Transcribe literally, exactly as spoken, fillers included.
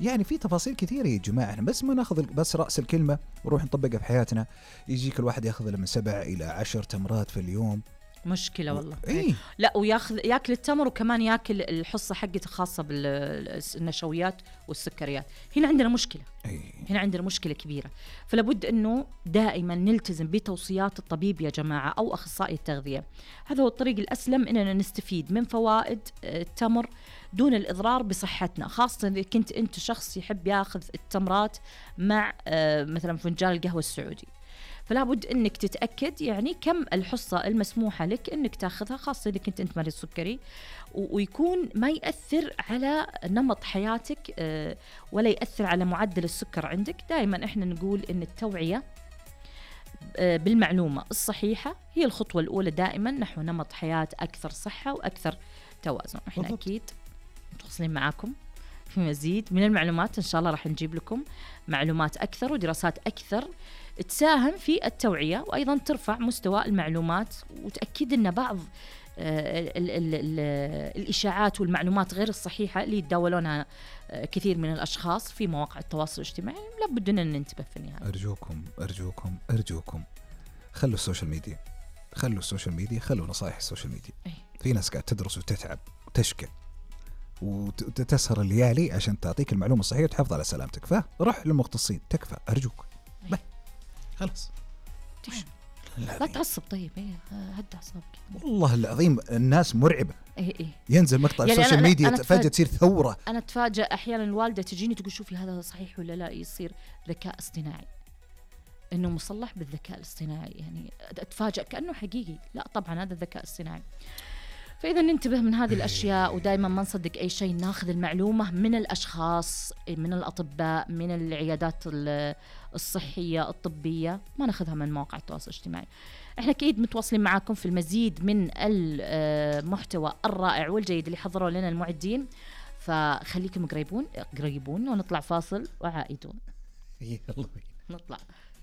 يعني في تفاصيل كثيرة يا جماعة، احنا بس ما ناخذ بس رأس الكلمة ونروح نطبقها في حياتنا. يجيك الواحد ياخذ من سبع إلى عشر تمرات في اليوم، مشكلة والله. إيه؟ لا وياخذ ياكل التمر وكمان ياكل الحصة حقته خاصة بالنشويات والسكريات. هنا عندنا مشكلة. أيه؟ هنا عندنا مشكلة كبيرة. فلابد أنه دائما نلتزم بتوصيات الطبيب يا جماعة أو أخصائي التغذية. هذا هو الطريق الأسلم إننا نستفيد من فوائد التمر دون الإضرار بصحتنا، خاصة إذا كنت أنت شخص يحب ياخذ التمرات مع مثلا فنجان القهوة السعودي. فلا بد انك تتاكد يعني كم الحصه المسموحه لك انك تاخذها، خاصه اذا كنت انت مريض سكري، ويكون ما ياثر على نمط حياتك ولا ياثر على معدل السكر عندك. دائما احنا نقول ان التوعيه بالمعلومه الصحيحه هي الخطوه الاولى دائما نحو نمط حياه اكثر صحه واكثر توازن. احنا بالضبط. اكيد متواصلين معاكم في مزيد من المعلومات، ان شاء الله راح نجيب لكم معلومات اكثر ودراسات اكثر تساهم في التوعية، وأيضا ترفع مستوى المعلومات وتأكد أن بعض ال ال ال الإشاعات والمعلومات غير الصحيحة اللي يتداولونها كثير من الأشخاص في مواقع التواصل الاجتماعي لابد أن ننتبه في النهاية. أرجوكم أرجوكم أرجوكم خلوا السوشيال ميديا، خلوا السوشيال ميديا، خلوا نصائح السوشيال ميديا. أي. في ناس قاعد تدرس وتتعب وتشقى وتتسهر الليالي عشان تعطيك المعلومة الصحيحة وتحافظ على سلامتك، فروح للمختصين تكفى أرجوك. أي. خلاص لا تعصب. طيب ايه هد اعصابك والله العظيم الناس مرعبه. ايه ايه ينزل مقطع يعني السوشيال ميديا فجأة تصير ثوره. انا اتفاجئ احيانا الوالده تجيني تقول شوفي هذا صحيح ولا لا، يصير ذكاء اصطناعي انه مصلح بالذكاء الاصطناعي، يعني اتفاجئ كانه حقيقي. لا طبعا هذا الذكاء الصناعي. فإذا ننتبه من هذه الأشياء ودائما ما نصدق أي شيء، ناخذ المعلومة من الأشخاص، من الأطباء، من العيادات الصحية الطبية، ما ناخذها من مواقع التواصل الاجتماعي. احنا أكيد متواصلين معاكم في المزيد من المحتوى الرائع والجيد اللي حضروا لنا المعدين، فخليكم قريبون قريبون ونطلع فاصل وعائدون. يلا نطلع.